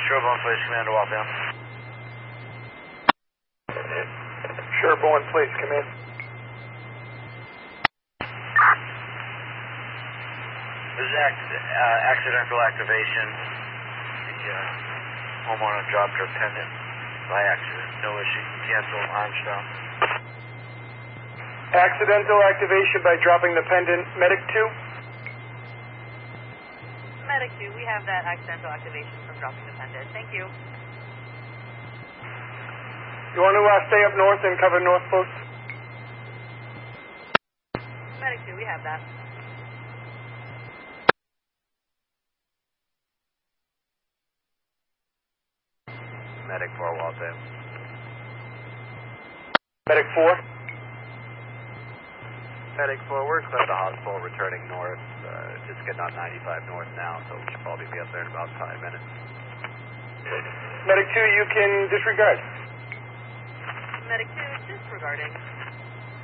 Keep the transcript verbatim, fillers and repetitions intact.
Sherborne, please, Commander Waltham. Sherborne, please, come in. There's acc- uh, accidental activation. The uh, homeowner dropped her pendant by accident. No issue. Cancel Armstrong. Accidental activation by dropping the pendant. Medic two? Medic two, we have that accidental activation from dropping the pendant. Thank you. You want to uh, stay up north and cover North Post? Medic two, we have that. Medic four, Waltham. Medic four? Medic four, we're clear to the hospital, returning north. Uh, just getting on ninety-five north now, so we should probably be up there in about five minutes. Medic two, you can disregard. Medic two, disregarding.